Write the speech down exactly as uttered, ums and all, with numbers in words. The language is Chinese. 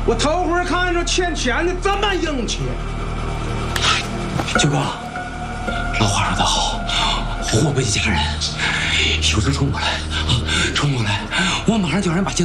我头回看着欠钱的这么硬气。 九哥，老话说得好，活不一家人。有事冲过来啊，冲过来，我马上叫人把钱